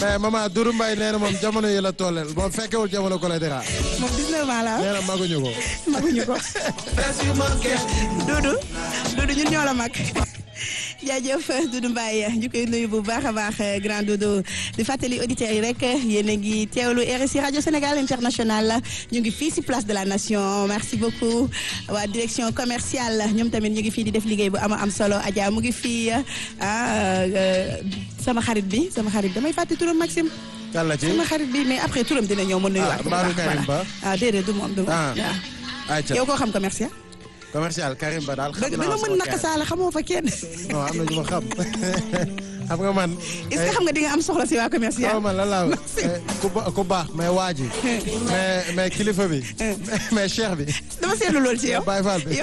mais maman Doudou Mbaye nee na moom jamono yi la tolleel moom fekkewul jamono ko la dira. moom 19 ans la nee na maguñu ko. maguñu ko. Doudou ñun ñoo la mag. jaajëf Doudou Mbaye ñu koy nuyu bu baax a baax grand Doudou di fàttali auditeurs yi rek yéen a ngi teewlu RSI rajo Sénégal international ñu ngi fii si place de la nation merci beaucoup waa direction commerciale ñoom tamit ñu ngi fii di def liggéey bu am solo Adja mu ngi fii sama xarit damay fàtte turam Maxime. yàlla ci sama xarit bi mais après turam dina ñëw mën nuyuwaat. Mbaaru Karim Ba déedéet du moom. ayca yow koo xam commercial. commercial Karim Ba daal xam da nga mën naka saala xamoo fa kenn. non am na ñu ma xam xam nga man. est-ce que xam nga di nga am soxla si waa commercial. xaw ma lan laa ku baax mais waa ji mais kilifa bi. mais cheikh bi. dama seetlu lool ci yow. Baye Fall bi.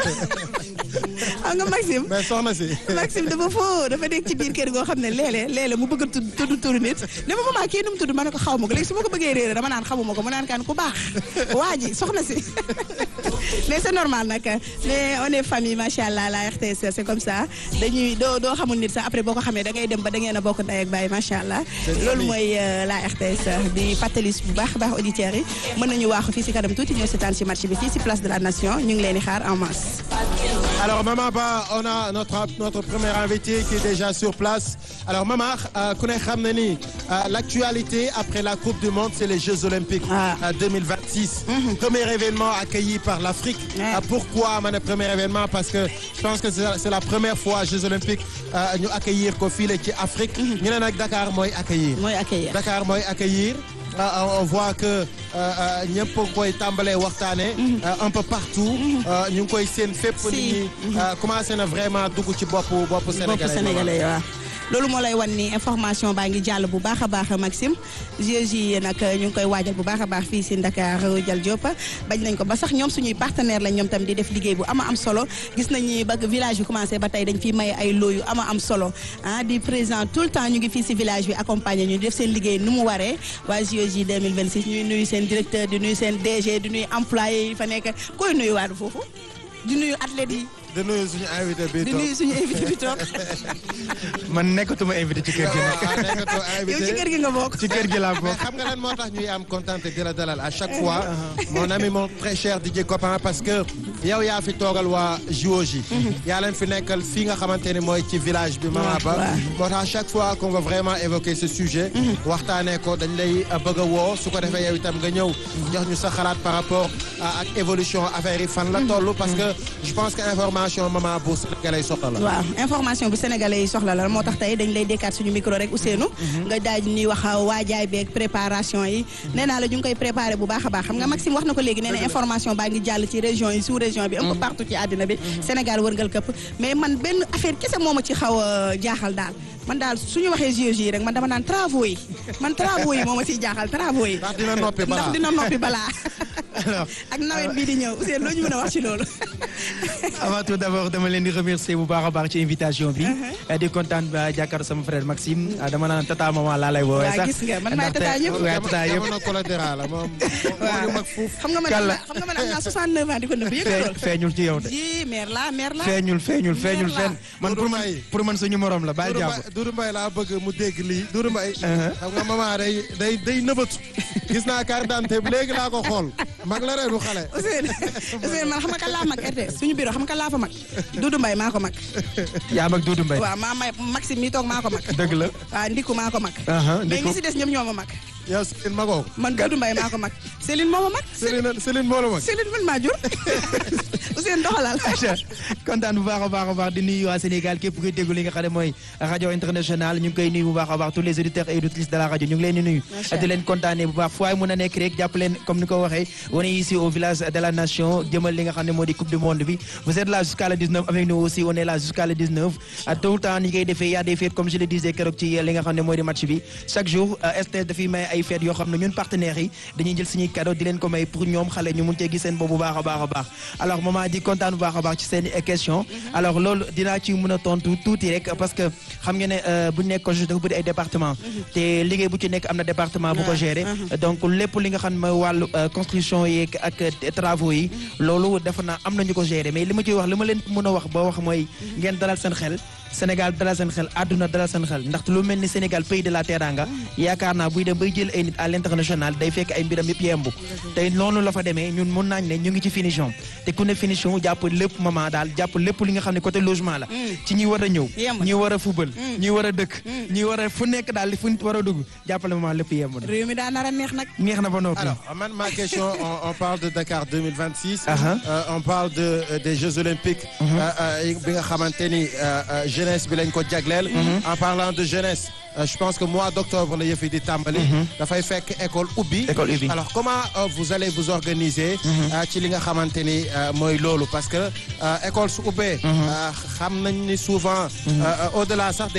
xam nga Maxime. mais soxna si. Maxime dafa nekk ci biir kër goo xam ne léeg-léeg mu bëgg a tudd turu nit ne ma maman kii nu mu tudd ma ne ko xaw ma ko léegi su ma ko bëggee réeré dama naan xamuma ko mu naan kaan ku baax waa ji soxna si mais c'est normal nag mais on est famille macha allah la RTS c'est comme ça dañuy doo xamul nit sax après boo ko xamee da ngay dem ba da ngeen a bokk ndey ak baay macha allah. loolu mooy la RTS di fàttali bu baax a baax auditeurs yi mën nañu waaxu fii si kanam tuuti ñëw seetaan si match bi fii si place de la nation ñu ngi leen di xaar en masse. Alors Maman Ba on a notre premier invité qui est déjà sur place alors Maman ku ne xam na ni l'actualité après la Coupe du Monde c'est les Jeux Olympiques 2026. Premier événement accueilli par l'Afrique. Pourquoi ma ne premier événement parce que je pense que c'est la première fois Jeux Olympiques ñu accueillir ko fii la ci Afrique. ñu ne nag Dakar mooy accueillir. Dakar mooy accueillir. On voit que ñëpp koy tàmbalee waxtaane un peu partout ñu ngi koy seen fépp nit ñi commencé na vraiment dugg ci bopp sénégalais waaw loolu moo lay wan ni information baa ngi jàll bu baax a baax Maxime JOJ nag ñu ngi koy waajal bu baax a baax fii si Dakar Jal Diop bañ nañ ko ba sax ñoom suñuy partenaire lañ ñoom tam di def liggéey bu am solo gis nañ ni ba village bi commencé ba tey dañ fiy may ay loo yu am solo di présent tout le temps ñu ngi fii si village bi accompagner ñu def seen liggéey nu mu waree waa JOJ 2026 ñuy nuyu seen directeur di nuyu seen DG di nuyu employé yi fa nekk koy nuyu waat foofu di nuyu athlètes yi. di nuyu suñu invité bi toog di nuyu suñu invité bi toog. man nekkatuma invité ci kër gi nag. yow ci kër gi nga bokk. ci kër gi laa bokk. xam nga lan moo tax ñuy am contenté di la dalal à chaque fois. mon ami mon très cher DJ copain parce que yow yaa fi toogal waa JOJ. yaa leen fi nekkal fii nga xamante ni mooy ci village bi Maman Ba. moo tax à chaque fois qu'on va vraiment évoquer ce sujet. waxtaanee ko dañ lay bëgg a woo su ko defee yow itam nga ñëw jox ñu sa xalaat par rapport ak évolution affaire yi fan la toll parce que je pense que information Maman bu sénégalais yi soxla la. waaw information bu sénégalais yi soxla la moo tax tey dañ lay dékkaat suñu micro rek Ousseynou. nga daal di ñuy wax waajaay beeg préparation yi. nee naa la ñu ngi koy préparé bu baax a baax xam nga Maxime wax na ko léegi nee na information baa ngi jàll ci région yi sous région bi. un peu partout ci àddina bi. Sénégal wërngal këpp mais man benn affaire kese moo ma ci xaw a jaaxal daal. man daal suñu waxee JOJ rek man dama naan travaux yi moo ma ciy jaaxal travaux yi. ndax dina noppi balaa alors ak nawet bii di ñëw Ousseynou loo ñu mën a wax ci loolu. avant tout d'abord dama leen di remercier bu baax a baax ci invitation bi. di kontaan ba jàkkaarloo sama frère Maxime dama naan tata maman laa lay woowee sax. waaw gis nga man maay tata ñëpp waaw tata yëpp. jamono collatéral la moom. waaw mag fuuf. xam nga man am naa 69 ans di ko nëbb yëpp loolu. feeñul ci yow de. ji mère la. feeñul fenn. man pour man suñu morom la baal jàpp. Doudou Mbaye laa bëgg mu dégg lii Doudou Mbaye. xam nga maman day nëbëtu. gis naa carte d'identité bi léegi laa ko xool. mag la reenu xale. Ousseynou man xam nga kan laa mag RTS suñu bureau xam nga kan laa fa mag. Doudou Mbaye maa ko mag. yaa mag Doudou Mbaye. waaw Maxime mi toog maa ko mag. dëgg la. waaw Ndiku maa ko mag. mais ñi si des ñoom ñoo ma mag. yow Céline magoo. man Doudou Mbaye maa ko mag. Céline moo ma mag. Céline moo la mag. Céline man maa jur. Ousseynou doxalal. kontaan bu baax a baax di nuyu waa Sénégal képp kuy déglu li nga xam ne mooy rajo internationale ñu ngi koy nuyu bu baax a baax tous les auditeurs et auditrices de la rajo ñu ngi leen di nuyu. di leen kontaanee bu baax fu waay mën a nekk rek jàpp leen comme ni ko waxee on est ici au village de la nation jëmal li nga xam ne moo di coupe du monde bi vous êtes là jusqu'à le 19 avec nous aussi on est là jusqu'à le 19 tout le temps ni koy defee y a des fêtes comme je le disais keroog ci li nga xam ne moo di match bi chaque jour STS dafay may ay fêtes yoo xam ne ñun partenaires yi dañuy jël suñuy cadeau di leen ko may pour ñoom xale ñu mun cee gis seen boobu bu baax a baax alors maman di kontaan bu baax a baax ci seen question alors loolu dinaa ci mën a tontu tuuti rek parce que xam nga ne bu nekk ko dafa bëri ay département te liggéey bu ci nekk am na département bu ko gérer donc lépp li nga xam ne mooy wàllu construction yi ak travaux yi loolu defe naa am nañu ko gérer mais li ma ciy wax li ma leen mën a wax ba wax mooy ngeen dalal seen xel Sénégal dalal seen xel àdduna dalal seen xel ndaxte lu mel ni Sénégal pays de la teranga yaakaar naa buy dem bay jël ay nit à l'international day fekk ay mbiram yëpp yemb tey noonu la fa demee ñun mun nañ ne ñu ngi ci finition te ku ne finition jàpp lépp maman daal jàpp lépp li nga xam ne côté logement la ci ñi war a ñëw ñi war a fubal ñi war a dëkk ñi war a fu nekk daal fu war a dugg jàppale maman lépp yemb na réew mi daa nar a neex nag neex na ba noppi alors man ma question on parle de Dakar 2026 on parle des Jeux Olympiques bi nga xamante ni jeunesse bi lañ ko jagleel en parlant de jeunesse je pense que mois d'octobre la yëf yi di tàmbali dafay fekk école ubbi alors comment vous allez vous organiser ci li nga xamante ni mooy loolu parce que école su ubbee xam nañ ni souvent au-delà sax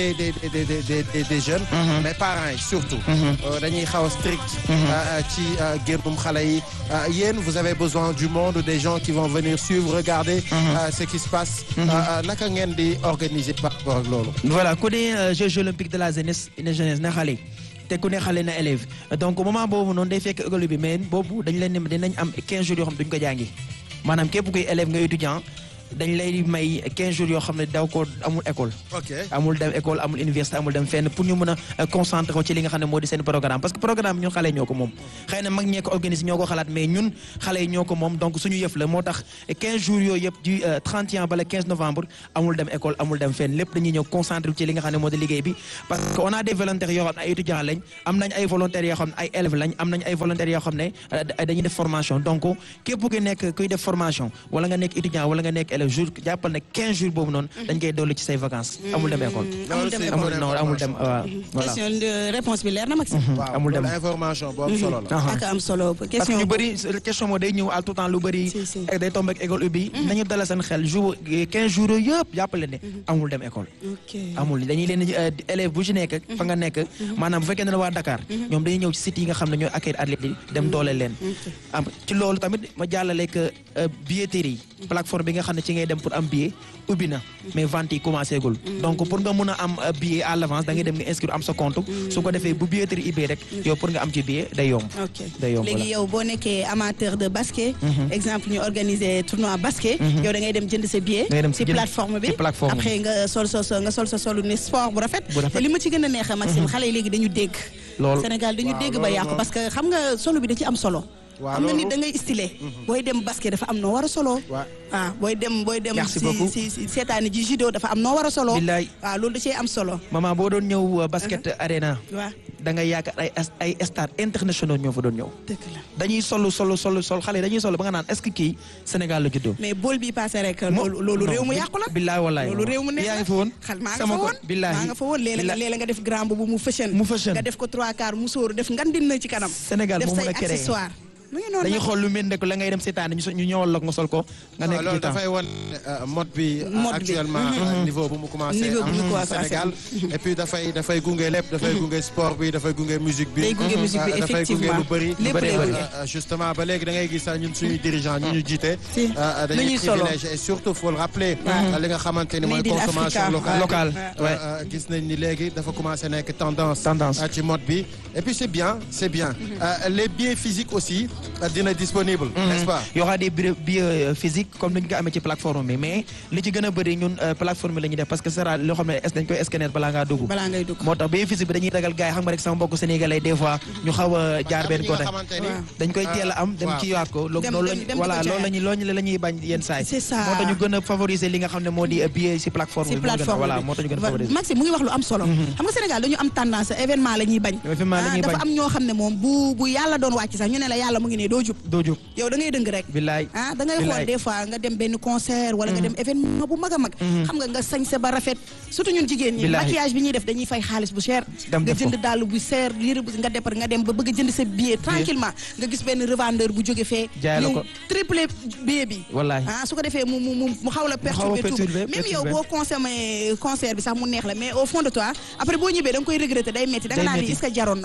des jeunes mais parents yi surtout dañuy xaw a strict ci génnum xale yi yéen vous avez besoin du monde des gens qui vont venir suivre regarder ce qui se passe naka ngeen di organiser par rapport ak loolu voilà ku ne Jeux olympiques de la jeunesse une jeunesse na xale te ku ne xale na élève donc moment boobu noonu day fekk école bi mais boobu dañ leen ne dinañ am 15 jours yoo xam ne duñ ko jàngi maanaam képp kuy élève nga étudiant dañ lay may 15 jours yoo xam ne daw ko amul école amul dem école amul université amul dem fenn pour ñu mën a concentrer ci li nga xam ne moo di seen programme parce que programme ñun xale ñoo ko moom xëy na mag ñee ko organiser ñoo ko xalaat mais ñun xale yi ñoo ko moom donc suñu yëf la moo tax 15 jours yooyu yëpp du 31 ba le 15 novembre amul dem école amul dem fenn lépp dañuy ñëw concentrer ci li nga xam ne moo di liggéey bi parce que on a des volontaires yoo xam ne ay étudiants lañ am nañ ay volontaires yoo xam ne ay élèves lañ am nañ ay volontaires yoo xam ne dañuy def formation donc képp ku nekk kuy def formation wala nga nekk étudiant wala nga nekk élève jour jàppal ne 15 jours boobu noonu dañ koy dolli ci say vacances amul dem école amul dem voilà question de réponse bi leer na Maxime amul dem information bu am solo la ak am solo parce que ñu bëri question moo day ñëw à tout temps lu bëri day tombe ak école ubbi nañu dalal seen xel jour 15 jours yooyu yëpp jàppale ne amul dem école amul dañuy leen élève bu ci nekk fa nga nekk maanaam bu fekkee ne la waa Dakar ñoom dañuy ñëw ci site yi nga xam ne ñooy accueillir athlètes yi dem doole leen am ci loolu tamit ma jàllale que billetterie yi plateforme bi nga xam ne ci ngay dem pour am billet ubbi na mais vente yi commencé gul donc pour nga mën a am billet à l'avance da ngay dem nga inscrire am sa compte su ko defee bu billetterie ubbee rek yow pour nga am ci billet day yomb day yomb léegi yow boo nekkee amateur de basket exemple ñu organiser tournoi basket yow da ngay dem jënd sa billet ci plateforme bi après nga sol sa solu ni sport bu rafet te li ma ci gën a neex Maxime xale yi léegi dañu dégg loolu Sénégal dañu dégg ba yàqu parce que xam nga solo bi da ci am solo am na nit da ngay stylé booy dem basket dafa am noo war a solo booy dem si seetaani ji judo dafa am noo war a solo waaw loolu da cee am solo maman boo doon ñëw basket arena da ngay yaakaar ay stars internationaux ñoo fa doon ñëw dañuy sol xale dañuy solo ba nga naan est-ce que kii Sénégal la juddoo mais bool bi passé rek loolu réew mu yàqu la billaay wallaay loolu réew mu neex yaa ngi fa woon maa nga fa woon léeg-léeg nga def grand boobu mu fashion nga def ko 3/4 mu sóoru def ngan din na ci kanam Sénégal moo mën a créé dañuy xool lu mel ne la ngay dem seetaan ñu ñëwal la nga sol ko nga nekk loolu dafay wan mode bi actuellement niveau bu mu commencé am Sénégal et puis dafay gunge lépp dafay gunge sport bi dafay gunge musique bi dafay gunge lu bëri justement ba léegi da ngay gis ñun suñuy dirigeant ñu jiite dañuy privilégié et surtout faut le rappeler li nga xamante ni mooy consommation locale gis nañ ni léegi dafa commencé nekk tendance ci mode bi et puis c'est bien les billets physiques aussi dina disponible n'est-ce pas y aura des billets physiques comme ni ñu ko amee ci plateforme bi mais li ci gën a bëri ñun plateforme bi la ñuy def parce que sera loo xam ne dañ koy scanner balaa ngay dugg moo tax billet physique bi dañuy ragal gars yi xam nga rek sama mbokk sénégalais des fois ñu xaw a jaar benn côté dañ koy teel a am dem ci yaat ko loolu la ñuy bañ yenn saay moo tax ñu gën a favoriser li nga xam ne moo di billet ci plateforme bi voilà moo tax ñu gën a favoriser Maxime mu ngi wax lu am solo xam nga Sénégal dañu am tendance événement la ñuy bañ dafa am ñoo xam ne moom bu yàlla doon wàcc sax ñu ne la yàlla mu ngi ne doo jub yow da ngay dëng rek billaay da ngay xool des fois nga dem benn concert wala nga dem événement bu mag a mag xam nga sañse ba rafet surtout ñun jigéen ñi maquillage bi ñuy def dañuy fay xaalis bu cher nga jënd dàll bu cher yére bu nga départ nga dem ba bëgg a jënd sa billet tranquillement nga gis benn revendeur bu jóge fee ñëw triplé billet bi su ko defee mu xaw la perturbé tout même yow boo consommé concert bi sax mu neex la mais au fond de toi après boo ñibbee da nga koy regretter day metti da nga naan ni est-ce que jaroon na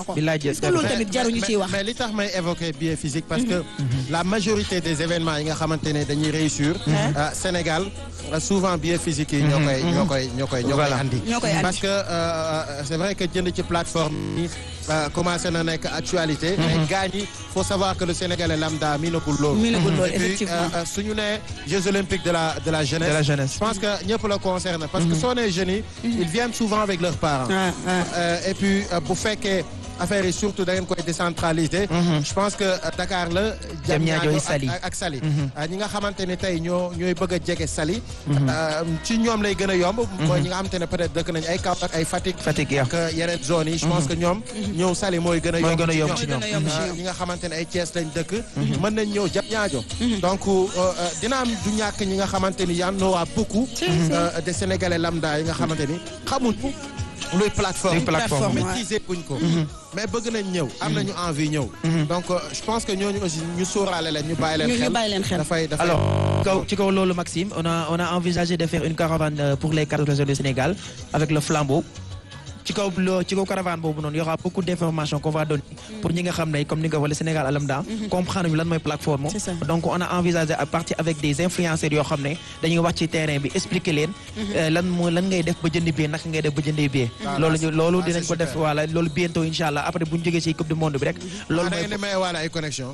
ko. bilaay est-ce que loolu tamit jaruñu ciy wax. mais li tax may évoquer biais physique parce que la majorité des événements yi nga xamante ne dañuy réussir. Sénégal souvent biais physique yi ñoo koy andi. parce que c'est vrai que jënd ci plateforme yi commencé na nekk actualité. mais gaañ yi faut savoir que le Sénégalais lambda miinagul loolu. effectivement suñu nee Jeux olympiques de la jeunesse. je pense que ñëpp la concerne parce que soo nee jeunes yi ils viennent souvent avec leurs parents. et puis bu fekkee affaire yi surtout da ngeen koy décentraliser. je pense que Dakar la. Diamniadio ak Saly. ñi nga xamante ne tey ñooy bëgg a jege Saly. ci ñoom lay gën a yomb. mooy ñi nga xamante ne peut-être dëkk nañu ay Kaolack ak ay Fatick. ak yeneen zones yi. je pense que ñoom ñëw Saly mooy gën a yomb ci ñoom. ñi nga xamante ne ay Thiès lañ dëkk. mën nañ ñëw Diamniadio. donc dina am du ñàkk ñi nga xamante ni y en aura beaucoup. des Sénégalais lambda yi nga xamante ni xamuñu. luy plateforme maîtriser buñ ko mais bëgg nañ ñëw am nañu envie ñëw donc je pense que ñooñu aussi ñu sóoraale leen ñu bàyyi leen xel dafay alors ci kaw loolu Maxime on a envisagé de faire une caravane pour les 4 régions du Sénégal avec le flambeau ci kaw caravane boobu noonu y aura beaucoup d'informations qu'on va donner pour ñi nga xam ne comme ni nga ko waxee Sénégal alamda comprendre ñu lan mooy plateforme donc on a envisagé à partir avec des influenceurs yoo xam ne dañuy wax ci terrain bi expliquer leen lan ngay def ba jënd billet naka ngay def ba jëndee billet loolu dinañ ko def voilà loolu bientôt inshallah après bu ñu jógee ci coupe du monde bi rek loolu mooy may wala ay connexion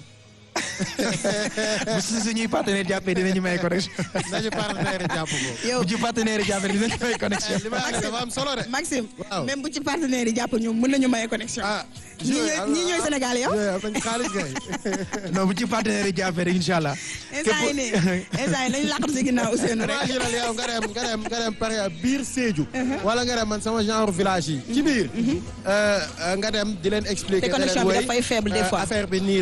bu suñuy partenaire jàppee dinañu may connexion. nañu partenaire jàpp ko. yow bu ci partenaire jàppee dinañu may connexion. li ma wax dafa am solo de. Maxime même bu ci partenaire yi jàpp ñoom mën nañu may connexion. ñii ñooy Sénégal yow. xaalis kay. non bu ci partenaire yi jàppee rek incha allah. instant yi nañu laqatu si ginnaaw Ousseynou rek. imagine yow nga dem pare biir Sédhiou. wala nga dem man sama genre village yi. ci biir. nga dem di leen expliquer. te connexion bi dafay faible des fois. affaire bi nii